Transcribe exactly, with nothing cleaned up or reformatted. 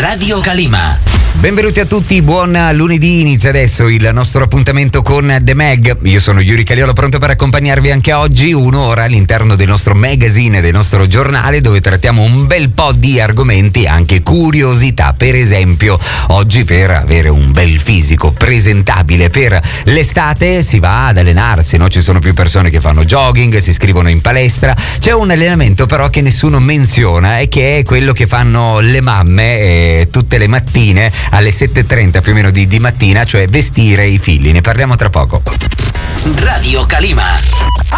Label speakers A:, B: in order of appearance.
A: Radio Calima.
B: Benvenuti a tutti, buon lunedì, inizia adesso il nostro appuntamento con The Mag. Io sono Yuri Caliolo, pronto per accompagnarvi anche oggi, un'ora all'interno del nostro magazine, del nostro giornale, dove trattiamo un bel po' di argomenti e anche curiosità. Per esempio, oggi per avere un bel fisico presentabile per l'estate si va ad allenarsi, no? Ci sono più persone che fanno jogging, si iscrivono in palestra. C'è un allenamento però che nessuno menziona e che è quello che fanno le mamme eh, tutte le mattine alle sette e trenta più o meno di, di mattina, cioè vestire i figli. Ne parliamo tra poco.
A: Radio Calima.